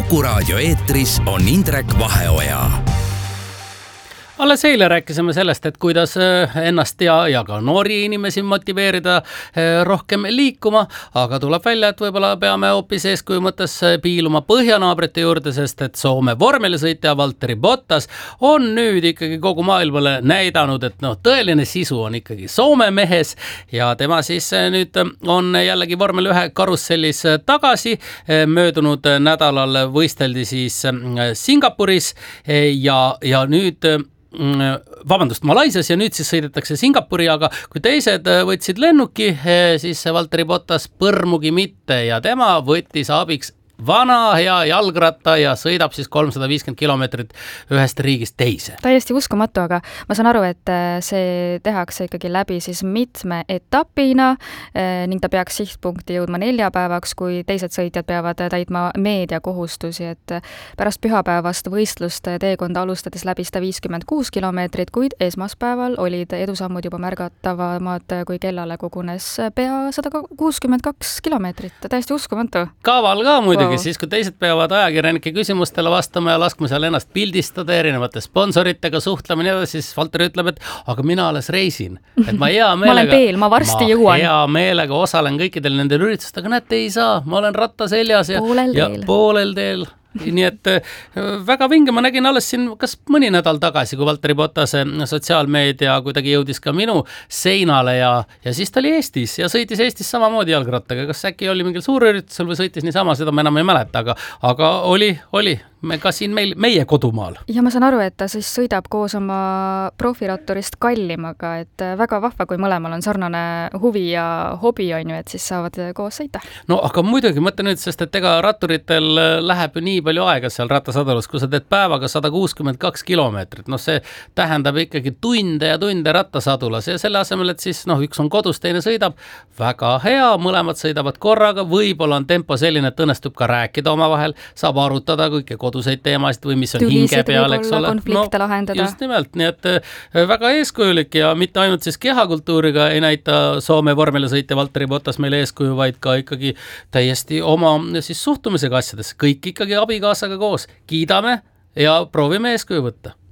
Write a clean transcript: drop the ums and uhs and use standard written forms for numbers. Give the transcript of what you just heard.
Kuku Raadio eetris on Indrek Vaheoja. Alles eile rääkisime sellest, et kuidas ennast ja ka noori inimesi motiveerida rohkem liikuma, aga tuleb välja, et võib-olla peame hoopis eeskuju mõttes piiluma põhjanaabrite juurde, sest et Soome vormelisõitja Valtteri Bottas on nüüd ikkagi kogu maailmale näidanud, et tõeline sisu on ikkagi Soome mehes ja tema siis nüüd on jällegi vormel 1 karussellis tagasi. Möödunud nädalal võisteldi siis Singapuris ja nüüd Malaisias ja nüüd siis sõidetakse Singapuri, aga kui teised võtsid lennuki, siis Valtteri Bottas põrmugi mitte ja tema võttis abiks vana hea jalgratta ja sõidab siis 350 kilomeetrit ühest riigist teise. Täiesti uskumatu, aga ma saan aru, et see tehakse ikkagi läbi siis mitme etapina ning ta peaks sihtpunkti jõudma 4 päevaks, kui teised sõitjad peavad täitma meediakohustusi, et pärast pühapäevast võistlust teekonda alustades läbi 156 kilomeetrit, kuid esmaspäeval olid edusammud juba märgatavamad, kui kellale kogunes pea 162 kilomeetrit. Täiesti uskumatu. Kaval ka muidugi. Siis kui teised peavad ajakirjanike küsimustele vastama ja laskma seal ennast pildistada erinevate sponsoritega suhtlemine, siis Valtteri ütleb, et aga mina alles reisin. Et ma hea meelega, ma olen teel, ma varsti jõuan. Hea meelega osalen kõikidel nendel üritust, aga näete, ei saa. Ma olen ratta seljas ja poolel teel. Nii et väga vinge, ma nägin alles siin kas mõni nädal tagasi, kui Valtteri Bottase sotsiaalmeedia kuidagi jõudis ka minu seinale ja siis ta oli Eestis ja sõitis Eestis samamoodi jalgrattaga. Kas äkki oli mingil suurüritusel või sõitis niisama, seda ma enam ei mäleta, aga oli me ka siin meie kodumaal. Ja ma saan aru, et ta siis sõidab koos oma profiratturist Kallimaga, et väga vahva, kui mõlemal on sarnane huvi ja hobi on ju, et siis saavad koos sõita. No aga muidugi mõtle nüüd, sest et ega ratturitel läheb nii palju aega seal rattasadalus, kui sa teed päevaga 162 kilomeetrit. See tähendab ikkagi tunde ja tunde rattasadulas ja selle asemel, et siis üks on kodus, teine sõidab. Väga hea, mõlemad sõidavad korraga, võib-olla on tempo selline, et õnnestub ka rääkida omavahel, saab arutada kõike koduseid teemasid või mis on hinge peal, eks ole. Konflikte lahendada. Just nimelt, nii et väga eeskujulik ja mitte ainult siis kehakultuuriga ei näita Soome vormelisõitja Valtteri Bottas meile eeskuju, vaid ka ikkagi täiesti oma siis suhtumisega asjadesse. Kõik ikkagi abikaasaga koos. Kiidame ja proovime eeskuju võtta.